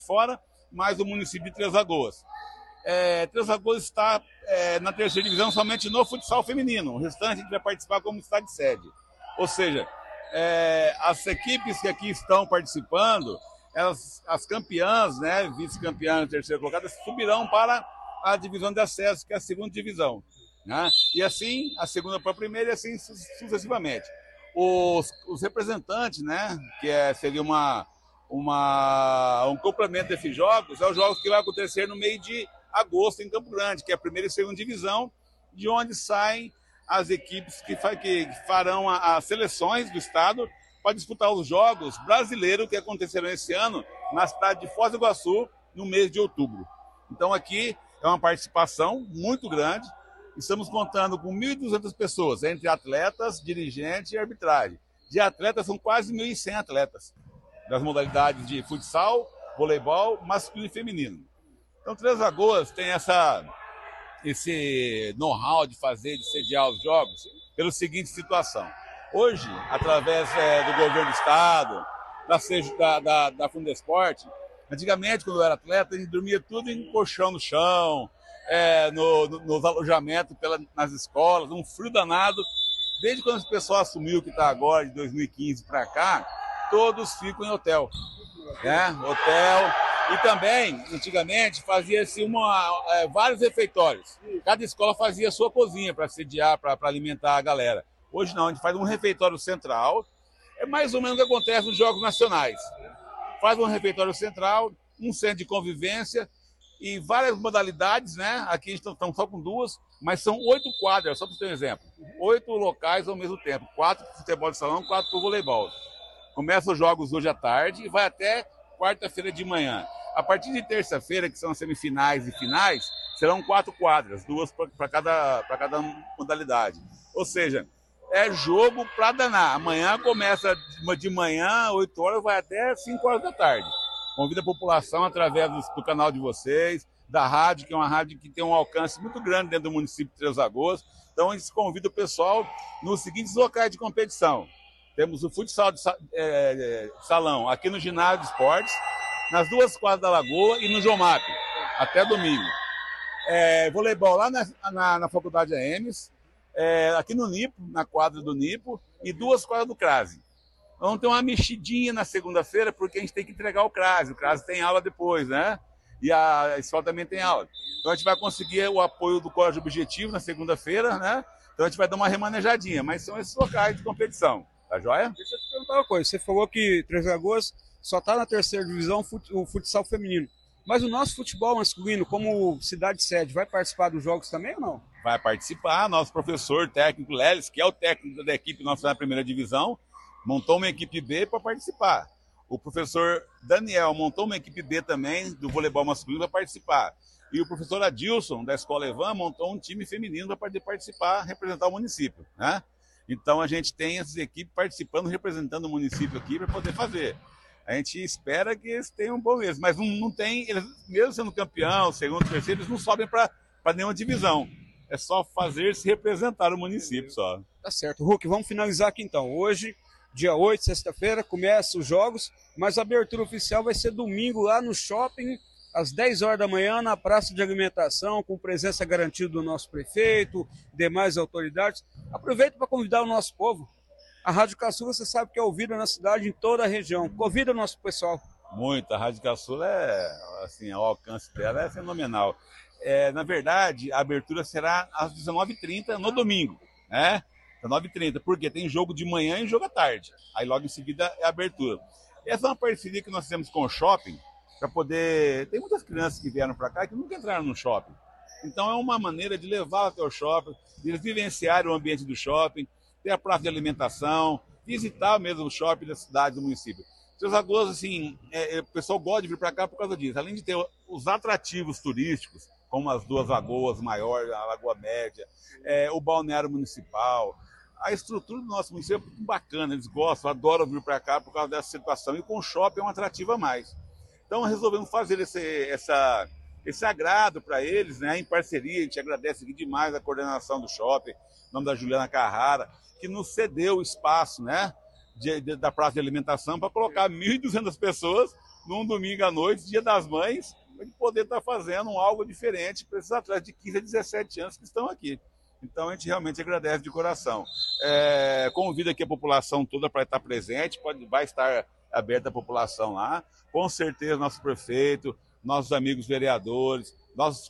fora, mais o município de Três Lagoas. Três Lagoas está na terceira divisão somente no futsal feminino. O restante a gente vai participar como estado de sede. Ou seja, as equipes que aqui estão participando, as campeãs, né, vice-campeãs e terceira colocadas, subirão para a divisão de acesso, que é a segunda divisão. Né? E assim, a segunda para a primeira e assim sucessivamente. Os representantes, né, que seria um complemento desses jogos, os jogos que vai acontecer no mês de agosto em Campo Grande, que é a primeira e segunda divisão, de onde saem as equipes que farão as seleções do estado para disputar os jogos brasileiros que acontecerão esse ano na cidade de Foz do Iguaçu, no mês de outubro. Então aqui é uma participação muito grande. Estamos contando com 1.200 pessoas, entre atletas, dirigentes e arbitragem. De atletas, são quase 1.100 atletas, das modalidades de futsal, voleibol, masculino e feminino. Então, Três Lagoas tem esse know-how de sediar os jogos, pela seguinte situação. Hoje, através do governo do estado, da Fundesporte, antigamente, quando eu era atleta, a gente dormia tudo em colchão no chão, nos alojamentos nas escolas, um frio danado. Desde quando o pessoal assumiu que está agora, de 2015 para cá, todos ficam em hotel. Hotel. E também, antigamente, fazia-se vários refeitórios. Cada escola fazia a sua cozinha para sediar, para alimentar a galera. Hoje não, a gente faz um refeitório central. É mais ou menos o que acontece nos Jogos Nacionais. Faz um refeitório central, um centro de convivência e várias modalidades, né? Aqui estamos só com 2, mas são 8 quadras, só para você ter um exemplo. 8 locais ao mesmo tempo. 4 para futebol de salão, 4 para voleibol. Começa os jogos hoje à tarde e vai até quarta-feira de manhã. A partir de terça-feira, que são as semifinais e finais, serão 4 quadras, 2 para cada modalidade. Ou seja, é jogo para danar. Amanhã começa de manhã, 8 horas, vai até 5 horas da tarde. Convido a população através do canal de vocês, da rádio, que é uma rádio que tem um alcance muito grande dentro do município de Três Lagoas. Então, a gente convida o pessoal nos seguintes locais de competição. Temos o futsal de salão aqui no ginásio de esportes, nas 2 quadras da Lagoa e no Jomap, até domingo. Voleibol lá na Faculdade AEMS, aqui no Nipo, na quadra do Nipo, e 2 quadras do Crase. Vamos ter uma mexidinha na segunda-feira, porque a gente tem que entregar o Crase. O Crase tem aula depois, né? E a escola também tem aula. Então a gente vai conseguir o apoio do Colégio Objetivo na segunda-feira, né? Então a gente vai dar uma remanejadinha, mas são esses locais de competição. Tá joia? Deixa eu te perguntar uma coisa. Você falou que Três Lagoas só está na terceira divisão o futsal feminino. Mas o nosso futebol masculino, como cidade sede, vai participar dos jogos também ou não? Vai participar. Nosso professor técnico Lelis, que é o técnico da equipe nossa na primeira divisão, montou uma equipe B para participar. O professor Daniel montou uma equipe B também do voleibol masculino para participar. E o professor Adilson, da Escola Evan, montou um time feminino para poder participar, representar o município, né? Então a gente tem essas equipes participando, representando o município aqui para poder fazer. A gente espera que eles tenham um bom mesmo, mas não tem, eles, mesmo sendo campeão, segundo, terceiro, eles não sobem para nenhuma divisão. É só fazer se representar o município só. Tá certo. Hulk, vamos finalizar aqui então. Hoje, dia 8, sexta-feira, começam os jogos, mas a abertura oficial vai ser domingo lá no shopping, às 10 horas da manhã, na praça de alimentação, com presença garantida do nosso prefeito, demais autoridades. Aproveito para convidar o nosso povo. A Rádio Caçula, você sabe que é ouvida na cidade, em toda a região. Convida o nosso pessoal. Muito. A Rádio Caçula, o alcance dela é fenomenal. Na verdade, a abertura será às 19h30 no domingo, né? 19h30, porque tem jogo de manhã e jogo à tarde. Aí logo em seguida é a abertura. Essa é uma parceria que nós temos com o shopping, para poder... Tem muitas crianças que vieram para cá que nunca entraram no shopping. Então é uma maneira de levar até o shopping, de eles vivenciarem o ambiente do shopping, ter a praça de alimentação, visitar mesmo o shopping da cidade, do município. Três Lagoas, assim, o pessoal gosta de vir para cá por causa disso. Além de ter os atrativos turísticos, como as 2 lagoas maiores, a Lagoa Média, o balneário municipal, a estrutura do nosso município é muito bacana, eles gostam, adoram vir para cá por causa dessa situação. E com o shopping é um atrativo a mais. Então resolvemos fazer esse agrado para eles, né, em parceria. A gente agradece aqui demais a coordenação do shopping, em nome da Juliana Carrara, que nos cedeu o espaço, né, da praça de alimentação para colocar 1.200 pessoas num domingo à noite, Dia das Mães, para poder estar fazendo algo diferente para esses atletas de 15 a 17 anos que estão aqui. Então a gente realmente agradece de coração. Convido aqui a população toda para estar presente, vai estar aberta a população lá. Com certeza, nosso prefeito, nossos amigos vereadores, nossos